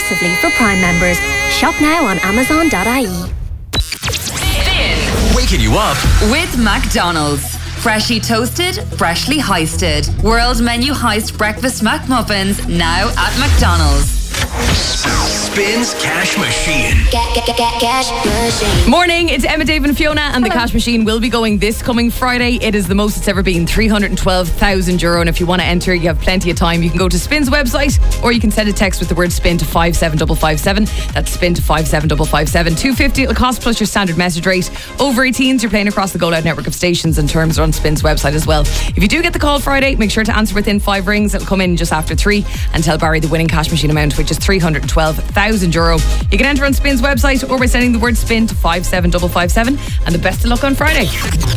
exclusively for Prime members. Shop now on Amazon.ie. Waking you up with McDonald's. Freshly toasted, freshly heisted. World Menu Heist Breakfast McMuffins now at McDonald's. Spins Cash Machine. Cash Machine. Morning, it's Emma, Dave and Fiona, and the Cash Machine will be going this coming Friday. It is the most it's ever been, €312,000. And if you want to enter, you have plenty of time. You can go to Spin's website, or you can send a text with the word spin to 57557. That's spin to 57557. $2.50 it'll cost, plus your standard message rate. Over 18s, you're playing across the Go Loud network of stations, and terms are on Spin's website as well. If you do get the call Friday, make sure to answer within 5 rings. It'll come in just after 3, and tell Barry the winning Cash Machine amount, which is €312,000. You can enter on Spin's website or by sending the word spin to 57557. And the best of luck on Friday.